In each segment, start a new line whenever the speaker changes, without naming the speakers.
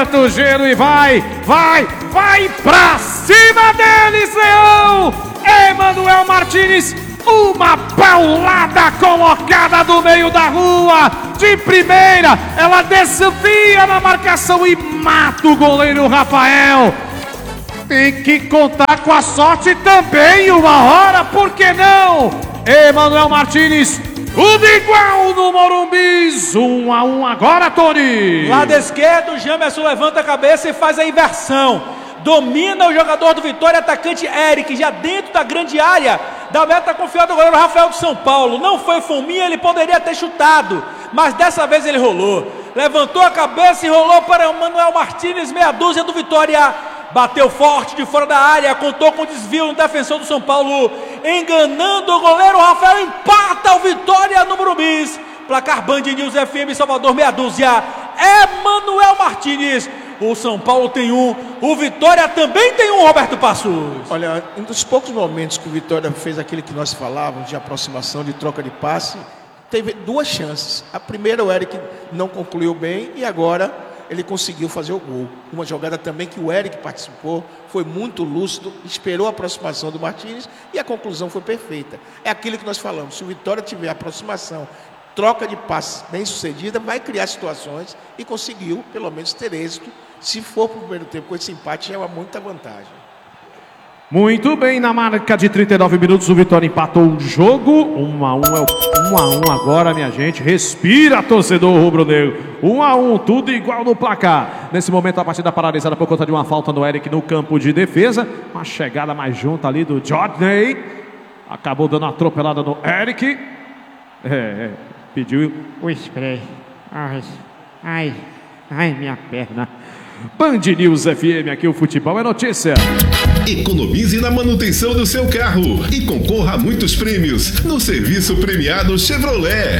levanta o gelo e vai pra cima deles, Leão! Emanuel Martins, uma paulada colocada do meio da rua, de primeira, ela desvia na marcação e mata o goleiro Rafael. Tem que contar com a sorte também uma hora, por que não? Emanuel Martins, tudo igual no Morumbi, 1-1 agora, Tony.
Lado esquerdo, o Jamerson levanta a cabeça e faz a inversão. Domina o jogador do Vitória, atacante Eric, já dentro da grande área da meta confiada do goleiro Rafael do São Paulo. Não foi fominha, ele poderia ter chutado, mas dessa vez ele rolou. Levantou a cabeça e rolou para o Emanuel Martins, meia dúzia do Vitória. Bateu forte de fora da área, contou com desvio no defensor do São Paulo, enganando o goleiro Rafael, empata o Vitória no Morumbi. Placar Band News FM Salvador, meia dúzia. Emanuel Martins. O São Paulo tem um, o Vitória também tem um, Roberto Passos.
Olha, um dos poucos momentos que o Vitória fez aquilo que nós falávamos de aproximação, de troca de passe, teve duas chances. A primeira o Eric não concluiu bem e agora ele conseguiu fazer o gol. Uma jogada também que o Eric participou, foi muito lúcido, esperou a aproximação do Martins e a conclusão foi perfeita. É aquilo que nós falamos, se o Vitória tiver aproximação, troca de passe bem sucedida, vai criar situações e conseguiu, pelo menos, ter êxito. Se for para o primeiro tempo com esse empate, já é uma muita vantagem.
Muito bem, na marca de 39 minutos, o Vitória empatou o jogo. 1-1 é o 1-1 agora, minha gente. Respira, torcedor rubro-negro. 1-1, tudo igual no placar. Nesse momento, a partida paralisada por conta de uma falta no Eric no campo de defesa. Uma chegada mais junta ali do Jordan. Acabou dando uma atropelada no Eric. Pediu o spray. Ai, minha perna. Band News FM, aqui o futebol é notícia.
Economize na manutenção do seu carro e concorra a muitos prêmios no serviço premiado Chevrolet.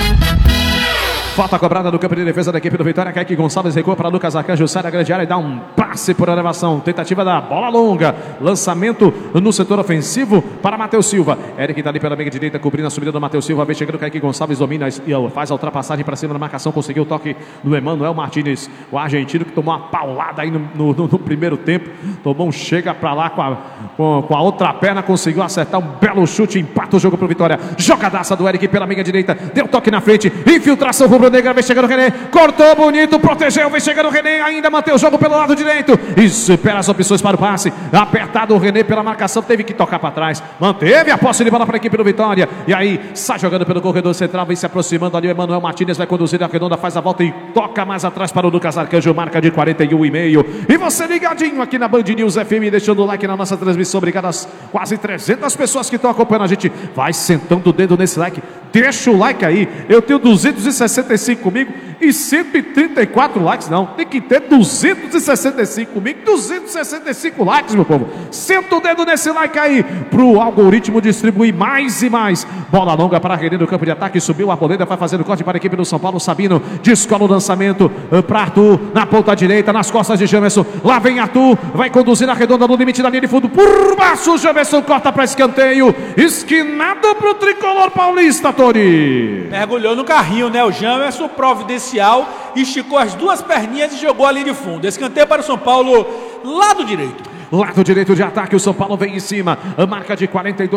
Falta cobrada no campo de defesa da equipe do Vitória. Kaique Gonçalves recua para Lucas Arcanjo, sai da grande área e dá um passe por elevação. Tentativa da bola longa. Lançamento no setor ofensivo para Matheus Silva. Eric está ali pela meia direita, cobrindo a subida do Matheus Silva. Vem chegando Kaique Gonçalves, domina e faz a ultrapassagem para cima da marcação. Conseguiu o toque do Emanuel Martins, o argentino que tomou uma paulada aí no primeiro tempo. Tomou um chega para lá com a outra perna. Conseguiu acertar um belo chute. Empata o jogo para o Vitória. Jogadaça do Eric pela meia direita. Deu toque na frente. Infiltração rubro-negra. Vem chegando o René, cortou bonito, protegeu, vem chegando o René, ainda mantém o jogo pelo lado direito, espera as opções para o passe, apertado o René pela marcação, teve que tocar para trás, manteve a posse de bola para a equipe do Vitória, e aí sai jogando pelo corredor central, vem se aproximando ali, o Emanuel Martins vai conduzir a redonda, faz a volta e toca mais atrás para o Lucas Arcanjo, marca de 41,5, e você ligadinho aqui na Band News FM, deixando o like na nossa transmissão, obrigado às quase 300 pessoas que estão acompanhando a gente, vai sentando o dedo nesse like, deixa o like aí, eu tenho 265 comigo e 134 likes, não, tem que ter 265 comigo, 265 likes, meu povo, senta o dedo nesse like aí, pro algoritmo distribuir mais e mais, bola longa para René no campo de ataque, subiu a Arboleda, vai fazendo corte para a equipe do São Paulo, Sabino, descola o lançamento para Arthur, na ponta direita, nas costas de Jamerson, lá vem Arthur, vai conduzir a redonda no limite da linha de fundo, por baixo, Jamerson corta para escanteio, esquinado pro tricolor paulista, Tori.
Mergulhou no carrinho, né, o Jamerson providencial, esticou as duas perninhas e jogou ali de fundo. Escanteio para o São Paulo, lado direito.
Lado direito de ataque, o São Paulo vem em cima, a marca de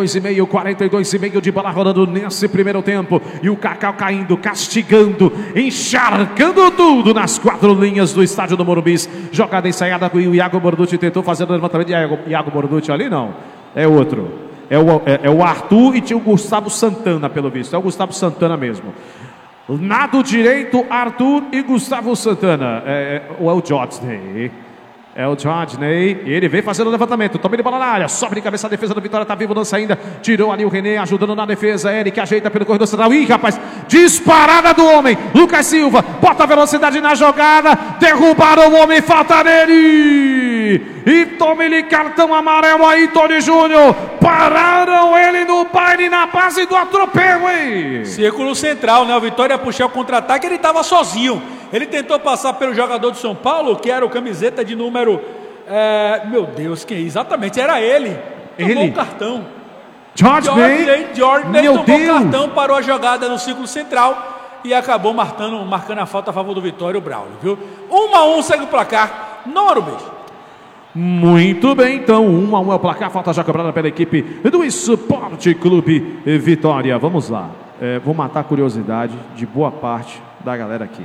42,5 de bola rolando nesse primeiro tempo, e o Cacau caindo, castigando, encharcando tudo nas quatro linhas do estádio do Morumbi. Jogada ensaiada com o Iago Borducci, tentou fazer o levantamento de Iago Borducci ali, não, é outro, é o Arthur e tinha o Gustavo Santana, pelo visto, é o Gustavo Santana mesmo. Lado direito, Arthur e Gustavo Santana. Ou é o Jordan? É o Jordan. Ele vem fazendo o levantamento. Toma de bola na área. Sobe de cabeça a defesa do Vitória. Tá vivo, lança ainda. Tirou ali o René, ajudando na defesa. Eric ajeita pelo corredor central. Ih, rapaz. Disparada do homem. Lucas Silva. Bota velocidade na jogada. Derrubaram o homem. Falta nele. E tome-lhe cartão amarelo aí, Tony Júnior. Pararam ele no baile na base do atropelo, hein?
Círculo central, né? O Vitória puxou o contra-ataque, ele estava sozinho. Ele tentou passar pelo jogador do São Paulo, que era o camiseta de número... meu Deus, quem? Exatamente, era ele. Tomou o cartão.
Jordan
tomou o cartão, parou a jogada no círculo central. e acabou marcando a falta a favor do Vitória, o Braulio, viu? 1-1 segue o placar, não era o beijo.
Muito bem, então 1-1 é o placar, falta já cobrada pela equipe do Esporte Clube Vitória. Vamos lá, vou matar a curiosidade de boa parte da galera aqui.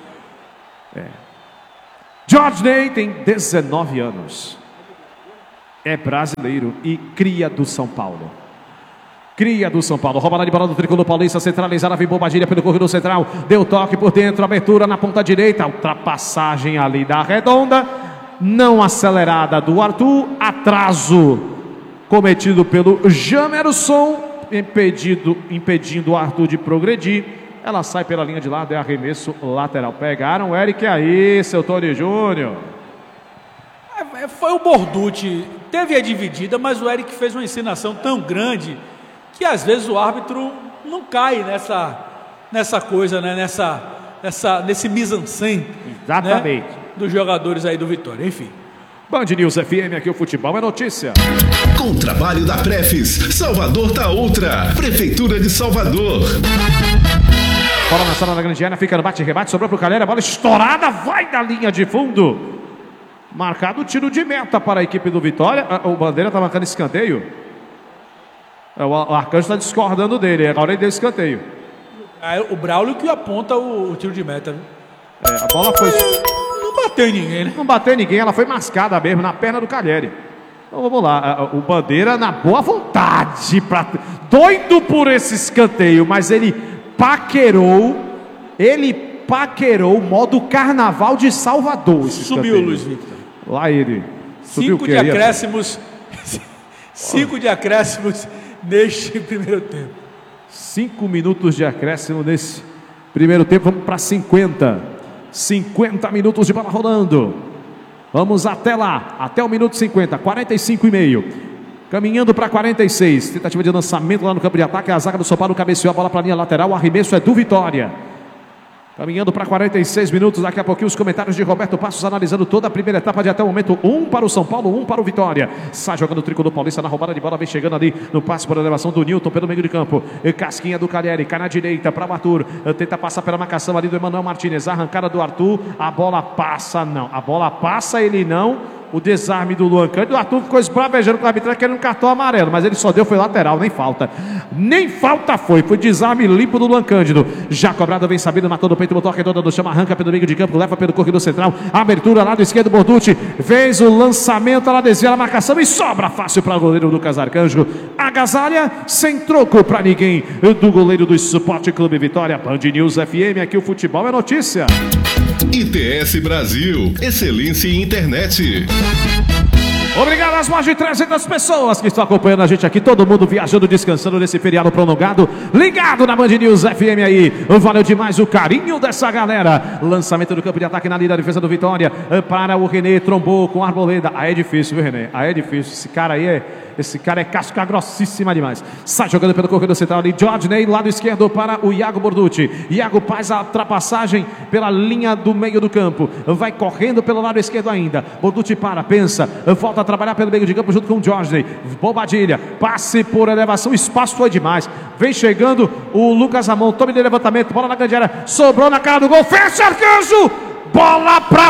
Jorge tem 19 anos, é brasileiro e cria do São Paulo. Roubada de bola do tricolor paulista, centralizada, vem Bobadilha pelo corredor central, deu toque por dentro, abertura na ponta direita, ultrapassagem ali da redonda, não acelerada do Arthur, atraso cometido pelo Jamerson, impedindo o Arthur de progredir. Ela sai pela linha de lado, é arremesso lateral. Pegaram o Eric aí, seu Tony Júnior.
Foi o Borducci, teve a dividida, mas o Eric fez uma encenação tão grande que às vezes o árbitro não cai nessa coisa, né? Nesse mise-en-scène,
exatamente,
né? Dos jogadores aí do Vitória, enfim.
Band News FM, aqui o futebol é notícia.
Com o trabalho da Prefis, Salvador tá outra. Prefeitura de Salvador.
Bola na sala da grande área, fica no bate-rebate, sobrou pro Calera, bola estourada, vai da linha de fundo. Marcado o tiro de meta para a equipe do Vitória. O Bandeira tá marcando escanteio. O Arcanjo está discordando dele, agora ele deu escanteio.
O Braulio que aponta o tiro de meta, viu?
A bola foi...
Não bateu em ninguém, né?
Não bateu em ninguém, ela foi mascada mesmo na perna do Calheri. Então vamos lá, o Bandeira na boa vontade, doido por esse escanteio, mas ele paquerou o modo carnaval de Salvador.
Subiu o Luiz Victor.
Lá ele.
5 de acréscimos. 5 de acréscimos neste primeiro tempo.
5 minutos de acréscimo nesse primeiro tempo. Vamos para 50. 50 minutos de bola rolando. Vamos até lá, até o minuto 50, 45,5. Caminhando para 46. Tentativa de lançamento lá no campo de ataque. A zaga do São Paulo cabeceou a bola para a linha lateral. O arremesso é do Vitória. Caminhando para 46 minutos. Daqui a pouquinho os comentários de Roberto Passos analisando toda a primeira etapa de até o momento. 1 para o São Paulo, 1 para o Vitória. Sai jogando o tricolor paulista na roubada de bola. Vem chegando ali no passe por elevação do Newton pelo meio de campo. Casquinha do Calheri, cai na direita para o Arthur. Tenta passar pela marcação ali do Emanuel Martinez. Arrancada do Arthur. A bola passa, não. A bola passa, ele não. O desarme do Luan Cândido. O Arthur ficou esbravejando com o arbitragem querendo um cartão amarelo, mas ele só deu, foi lateral, nem falta. Nem falta foi desarme limpo do Luan Cândido. Já cobrado, vem Sabino, matou no peito, botou a redonda do chão, arranca pelo meio de campo, leva pelo corredor central, abertura lá do esquerdo, Borducci fez o lançamento, ela desvia a marcação e sobra fácil para o goleiro Lucas Arcanjo. Agasalha, sem troco para ninguém, do goleiro do Esporte Clube Vitória. Band News FM, aqui o futebol é notícia.
ITS Brasil, excelência em internet.
Obrigado às mais de 300 pessoas que estão acompanhando a gente aqui. Todo mundo viajando, descansando nesse feriado prolongado. Ligado na Band News FM aí. Valeu demais o carinho dessa galera. Lançamento do campo de ataque na linha da defesa do Vitória. Para o René, trombou com a Arboleda. Aí é difícil, viu, René? Aí é difícil. Esse cara é casca grossíssima demais. Sai jogando pelo corredor central ali. Jorge Ney, lado esquerdo para o Iago Borducci. Iago faz a ultrapassagem pela linha do meio do campo. Vai correndo pelo lado esquerdo ainda. Borducci pensa. Volta a trabalhar pelo meio de campo junto com o Jorge Ney. Bobadilha. Passe por elevação. O espaço foi demais. Vem chegando o Lucas Ramon. Tome de levantamento. Bola na grande área. Sobrou na cara do gol. Fecha Arcanjo. Bola pra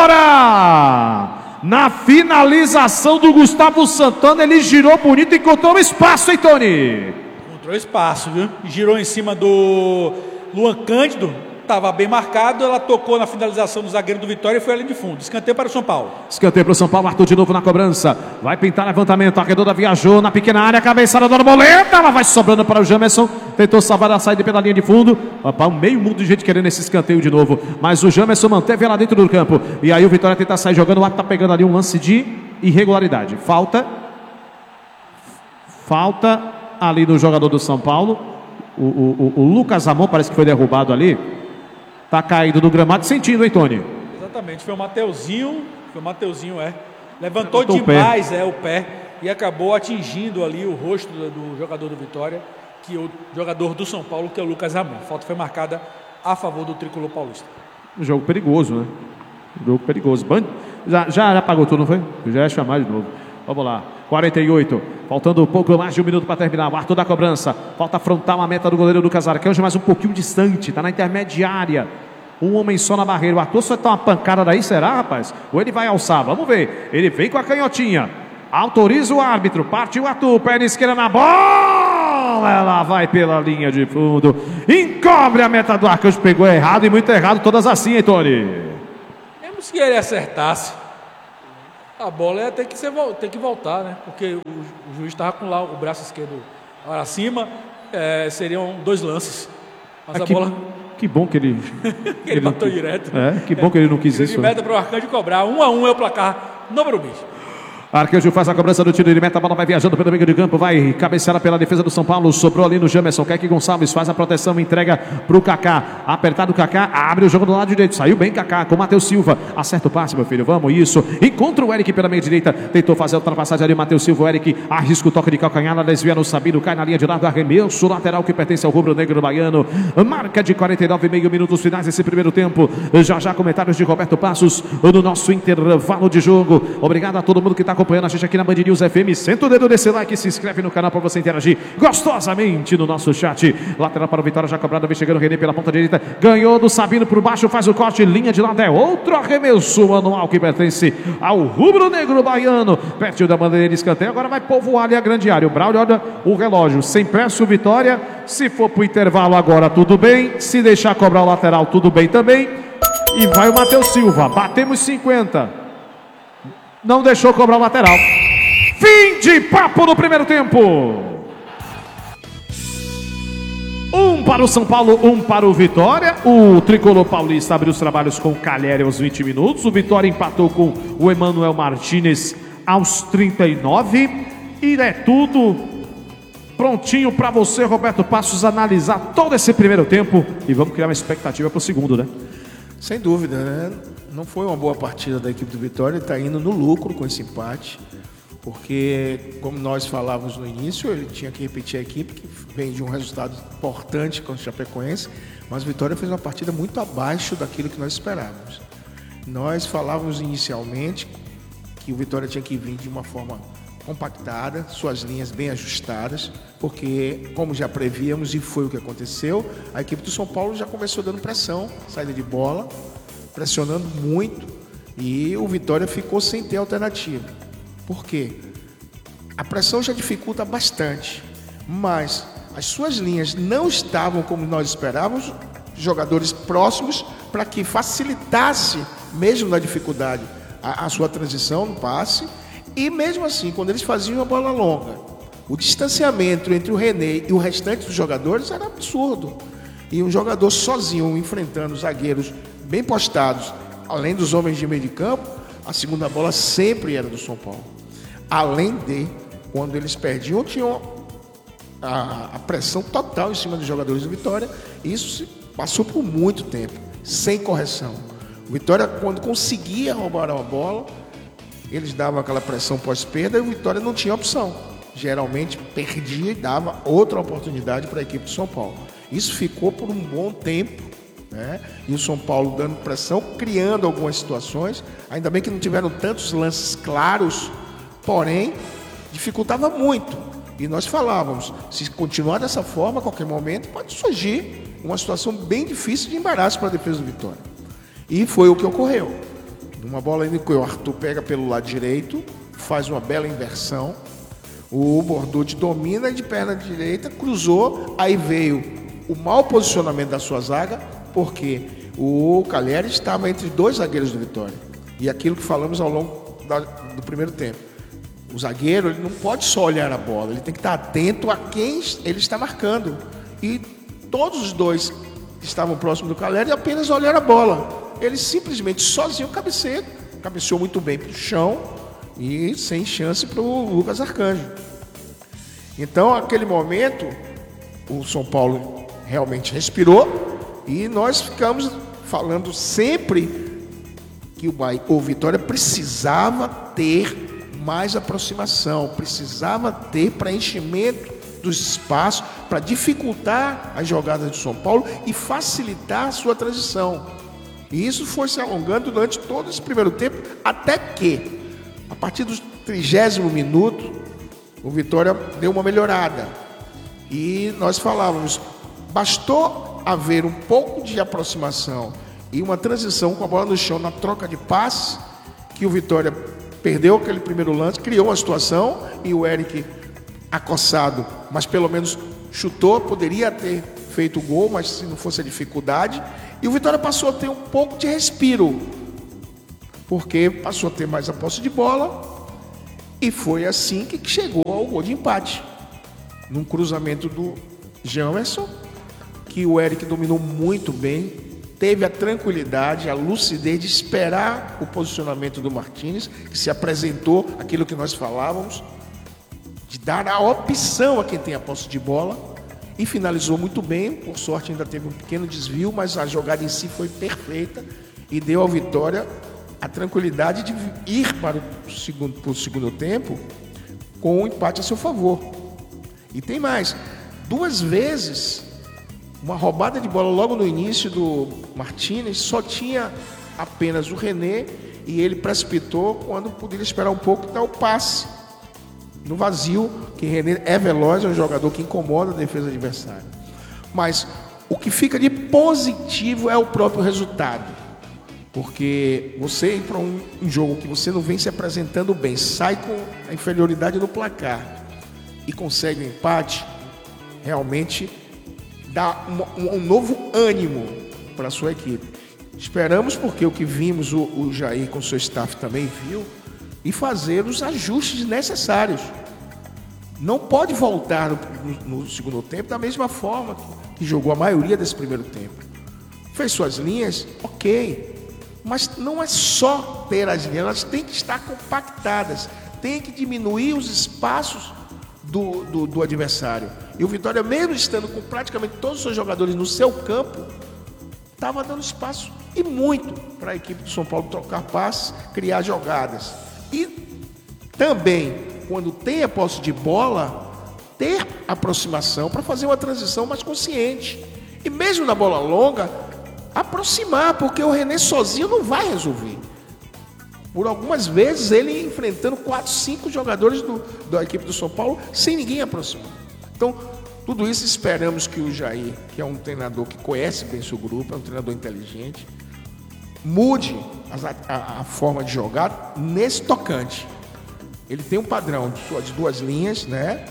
fora. Na finalização do Gustavo Santana, ele girou bonito e encontrou um espaço, hein, Tony?
Encontrou espaço, viu? Girou em cima do Luan Cândido, estava bem marcado, ela tocou na finalização do zagueiro do Vitória e foi ali de fundo. Escanteio para o São Paulo.
Escanteio para o São Paulo, Arthur de novo na cobrança. Vai pintar levantamento, a redonda viajou na pequena área, cabeçada da Arboleda, ela vai sobrando para o Jamerson, tentou salvar a saída pela linha de fundo. Opa, um meio mundo de gente querendo esse escanteio de novo, mas o Jamerson manteve ela dentro do campo. E aí o Vitória tenta sair jogando, o Arthur tá pegando ali um lance de irregularidade. Falta ali no jogador do São Paulo. O Lucas Ramon parece que foi derrubado ali. Tá caído no gramado, sentindo, hein, Tony?
Exatamente, foi o Mateuzinho, levantou demais o pé e acabou atingindo ali o rosto do jogador do Vitória, que é o jogador do São Paulo, que é o Lucas Ramon. A falta foi marcada a favor do tricolor paulista.
Um jogo perigoso, né? Um jogo perigoso. Já apagou tudo, não foi? Já ia chamar de novo. Vamos lá. 48. Faltando um pouco mais de um minuto para terminar. O Arthur da cobrança. Falta frontal a meta do goleiro Lucas Arcanjo, mas um pouquinho distante. Está na intermediária. Um homem só na barreira. O Arthur só tá uma pancada daí, será, rapaz? Ou ele vai alçar? Vamos ver. Ele vem com a canhotinha. Autoriza o árbitro. Partiu o Arthur. Perna esquerda na bola. Ela vai pela linha de fundo. Encobre a meta do Arcanjo. Pegou errado e muito errado. Todas assim, hein, Tony?
Mesmo se ele acertasse, a bola ia ter que voltar, né? Porque o juiz estava com lá o braço esquerdo lá acima. Seriam 2 lances. Mas a bola...
Que bom que ele...
ele matou direto.
Que bom que ele não quis isso.
De meta para o Arcanjo cobrar. 1-1 é o placar no Morumbi.
Arcanjo faz a cobrança do tiro de meta, a bola vai viajando pelo meio de campo, vai cabecear pela defesa do São Paulo, sobrou ali no Jamerson, Keke Gonçalves faz a proteção, entrega para o Kaká, apertado o Kaká, abre o jogo do lado direito, saiu bem Kaká, com o Matheus Silva, acerta o passe, meu filho, vamos, isso, encontra o Eric pela meia direita, tentou fazer a ultrapassagem ali, Matheus Silva, o Eric arrisca o toque de calcanhar, desvia no Sabino, cai na linha de lado, arremesso lateral que pertence ao rubro-negro baiano, marca de 49,5 minutos finais desse primeiro tempo, já comentários de Roberto Passos, no nosso intervalo de jogo, obrigado a todo mundo que está acompanhando a gente aqui na Band News FM. Senta o dedo desse like e se inscreve no canal para você interagir gostosamente no nosso chat. Lateral para o Vitória, já cobrado, vem chegando o René pela ponta direita, ganhou do Sabino por baixo, faz o corte, linha de lado, é outro arremesso manual que pertence ao rubro-negro baiano, pertinho da bandeira de escanteio, agora vai povoar ali a grande área. O Braulio olha o relógio, sem pressa o Vitória, se for para o intervalo agora tudo bem, se deixar cobrar o lateral tudo bem também, e vai o Matheus Silva, batemos 50. Não deixou cobrar o lateral. Fim de papo no primeiro tempo. 1 para o São Paulo, 1 para o Vitória. O tricolor paulista abriu os trabalhos com o Calheri aos 20 minutos. O Vitória empatou com o Emanuel Martínez aos 39. E é tudo prontinho para você, Roberto Passos, analisar todo esse primeiro tempo. E vamos criar uma expectativa para o segundo, né?
Sem dúvida, né? Não foi uma boa partida da equipe do Vitória, está indo no lucro com esse empate, porque, como nós falávamos no início, ele tinha que repetir a equipe, que vem de um resultado importante com o Chapecoense, mas o Vitória fez uma partida muito abaixo daquilo que nós esperávamos. Nós falávamos inicialmente que o Vitória tinha que vir de uma forma compactada, suas linhas bem ajustadas, porque, como já prevíamos e foi o que aconteceu, a equipe do São Paulo já começou dando pressão, saída de bola, pressionando muito, e o Vitória ficou sem ter alternativa. Por quê? A pressão já dificulta bastante, mas as suas linhas não estavam como nós esperávamos, jogadores próximos, para que facilitasse, mesmo na dificuldade, a sua transição no passe, e mesmo assim, quando eles faziam a bola longa, o distanciamento entre o René e o restante dos jogadores era absurdo. E um jogador sozinho, enfrentando zagueiros bem postados, além dos homens de meio de campo, a segunda bola sempre era do São Paulo. Além de, quando eles perdiam, tinham a pressão total em cima dos jogadores do Vitória. Isso passou por muito tempo, sem correção. O Vitória, quando conseguia roubar a bola, eles davam aquela pressão pós-perda e o Vitória não tinha opção. Geralmente perdia e dava outra oportunidade para a equipe do São Paulo. Isso ficou por um bom tempo, né? E o São Paulo dando pressão, criando algumas situações. Ainda bem que não tiveram tantos lances claros, porém, dificultava muito. E nós falávamos, se continuar dessa forma, a qualquer momento pode surgir uma situação bem difícil de embaraço para a defesa do Vitória. E foi o que ocorreu. Uma bola em que o Arthur pega pelo lado direito, faz uma bela inversão. O Borducci domina de perna direita, cruzou, aí veio o mau posicionamento da sua zaga, porque o Calheri estava entre 2 zagueiros do Vitória. E aquilo que falamos ao longo do primeiro tempo. O zagueiro, ele não pode só olhar a bola, ele tem que estar atento a quem ele está marcando. E todos os 2 que estavam próximos do Calheri apenas olharam a bola. Ele simplesmente sozinho cabeceou muito bem para o chão e sem chance para o Lucas Arcanjo. Então, naquele momento, o São Paulo realmente respirou e nós ficamos falando sempre que o Vitória precisava ter mais aproximação, precisava ter preenchimento dos espaços para dificultar as jogadas do São Paulo e facilitar a sua transição. E isso foi se alongando durante todo esse primeiro tempo, até que, a partir do 30º minuto, o Vitória deu uma melhorada. E nós falávamos, bastou haver um pouco de aproximação e uma transição com a bola no chão na troca de passe, que o Vitória perdeu aquele primeiro lance, criou uma situação e o Eric, acossado, mas pelo menos chutou, poderia ter feito o gol, mas se não fosse a dificuldade, e o Vitória passou a ter um pouco de respiro, porque passou a ter mais a posse de bola, e foi assim que chegou ao gol de empate, num cruzamento do Jamerson, que o Eric dominou muito bem, teve a tranquilidade, a lucidez de esperar o posicionamento do Martínez, que se apresentou aquilo que nós falávamos, de dar a opção a quem tem a posse de bola, e finalizou muito bem. Por sorte ainda teve um pequeno desvio, mas a jogada em si foi perfeita e deu ao Vitória a tranquilidade de ir para o segundo tempo com o empate a seu favor. E tem mais, 2 vezes uma roubada de bola logo no início do Martínez, só tinha apenas o René e ele precipitou quando poderia esperar um pouco e dar o passe no vazio, que René é veloz, é um jogador que incomoda a defesa adversária. Mas o que fica de positivo é o próprio resultado, porque você ir para um jogo que você não vem se apresentando bem, sai com a inferioridade no placar e consegue um empate, realmente dá um novo ânimo para a sua equipe. Esperamos, porque o que vimos o Jair com o seu staff também viu, e fazer os ajustes necessários. Não pode voltar no segundo tempo da mesma forma que jogou a maioria desse primeiro tempo. Fez suas linhas, ok, mas não é só ter as linhas, elas têm que estar compactadas, tem que diminuir os espaços do adversário. E o Vitória, mesmo estando com praticamente todos os seus jogadores no seu campo, estava dando espaço, e muito, para a equipe do São Paulo trocar passes, criar jogadas. E também, quando tem a posse de bola, ter aproximação para fazer uma transição mais consciente. E mesmo na bola longa, aproximar, porque o René sozinho não vai resolver. Por algumas vezes ele enfrentando 4, 5 jogadores da equipe do São Paulo sem ninguém aproximar. Então, tudo isso esperamos que o Jair, que é um treinador que conhece bem seu grupo, é um treinador inteligente, mude a forma de jogar nesse tocante. Ele tem um padrão de 2 linhas, né?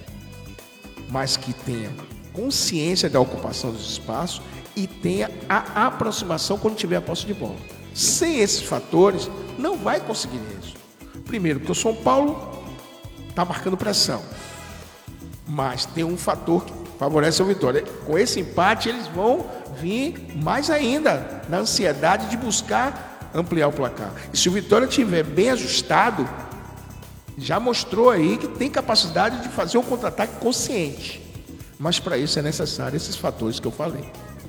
Mas que tenha consciência da ocupação dos espaços e tenha a aproximação quando tiver a posse de bola. Sem esses fatores, não vai conseguir isso. Primeiro, porque o São Paulo está marcando pressão. Mas tem um fator que favorece a Vitória. Com esse empate, eles vão vir mais ainda na ansiedade de buscar ampliar o placar. E se o Vitória estiver bem ajustado, já mostrou aí que tem capacidade de fazer um contra-ataque consciente. Mas para isso é necessário esses fatores que eu falei.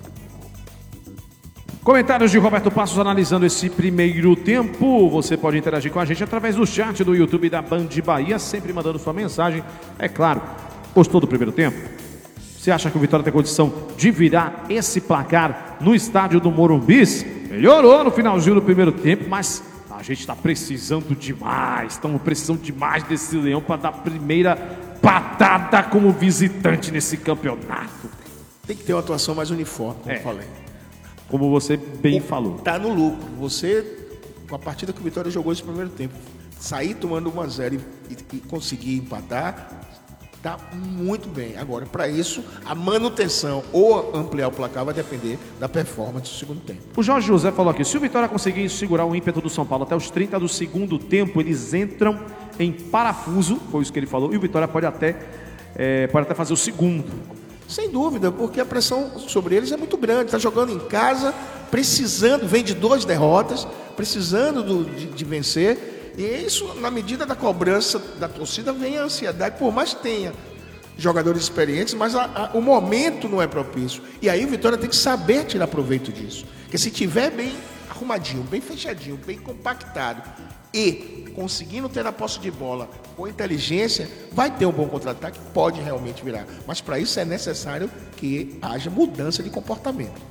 Comentários de Roberto Passos analisando esse primeiro tempo. Você pode interagir com a gente através do chat do YouTube da Band Bahia, sempre mandando sua mensagem. É claro, gostou do primeiro tempo? Você acha que o Vitória tem condição de virar esse placar no estádio do Morumbi? Melhorou no finalzinho do primeiro tempo, mas a gente está precisando demais. Estamos precisando demais desse Leão para dar a primeira patada como visitante nesse campeonato.
Tem que ter uma atuação mais uniforme, como eu falei.
Como você bem falou.
Está no lucro. Você, com a partida que o Vitória jogou esse primeiro tempo, sair tomando 1-0 e conseguir empatar, está muito bem. Agora, para isso, a manutenção ou ampliar o placar vai depender da performance do segundo tempo.
O Jorge José falou aqui, se o Vitória conseguir segurar o ímpeto do São Paulo até os 30 do segundo tempo, eles entram em parafuso, foi isso que ele falou, e o Vitória pode até fazer o segundo.
Sem dúvida, porque a pressão sobre eles é muito grande. Está jogando em casa, precisando, vem de 2 derrotas, precisando de vencer. E isso, na medida da cobrança da torcida, vem a ansiedade, por mais que tenha jogadores experientes, mas o momento não é propício. E aí o Vitória tem que saber tirar proveito disso. Porque se tiver bem arrumadinho, bem fechadinho, bem compactado e conseguindo ter a posse de bola com inteligência, vai ter um bom contra-ataque, pode realmente virar. Mas para isso é necessário que haja mudança de comportamento.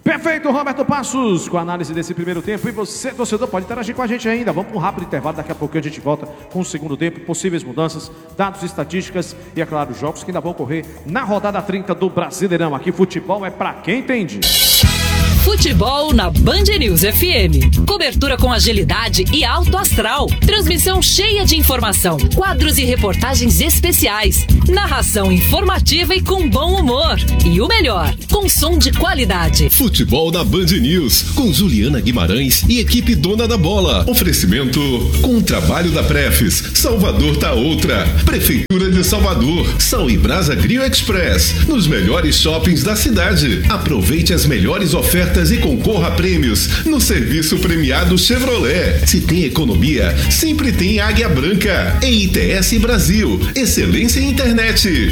Perfeito, Roberto Passos, com a análise desse primeiro tempo. E você, torcedor, pode interagir com a gente ainda. Vamos para um rápido intervalo, daqui a pouquinho a gente volta com o segundo tempo, possíveis mudanças, dados, estatísticas e, é claro, jogos que ainda vão ocorrer na rodada 30 do Brasileirão. Aqui futebol é pra quem entende.
Futebol na Band News FM. Cobertura com agilidade e alto astral. Transmissão cheia de informação. Quadros e reportagens especiais. Narração informativa e com bom humor. E o melhor, com som de qualidade.
Futebol na Band News, com Juliana Guimarães e equipe dona da bola. Oferecimento com o trabalho da Prefis. Salvador tá outra. Prefeitura de Salvador. Sal e Brasa Grill Express. Nos melhores shoppings da cidade. Aproveite as melhores ofertas e concorra a prêmios no serviço premiado Chevrolet. Se tem economia, sempre tem Águia Branca. Em ITS Brasil, excelência em internet.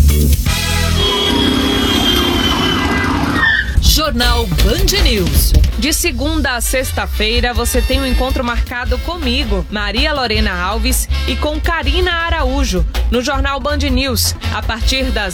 Jornal Band News. De segunda a sexta-feira você tem um encontro marcado comigo, Maria Lorena Alves, e com Karina Araújo, no Jornal Band News, a partir das